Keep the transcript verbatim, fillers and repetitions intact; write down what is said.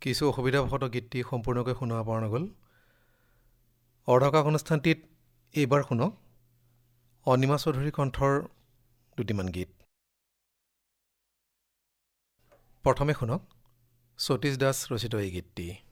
কিছু অসুবিধাবশতঃ গীতটি সম্পূৰ্ণকৈ শুনা পৰা নগ'ল। অৰ্ধকাক অনুষ্ঠানটিত এইবাৰ শুনক অনিমা চৌধুৰী কণ্ঠৰ দুটিমান গীত। প্ৰথমে শুনক সতীশ দাস ৰচিত এই গীতটি।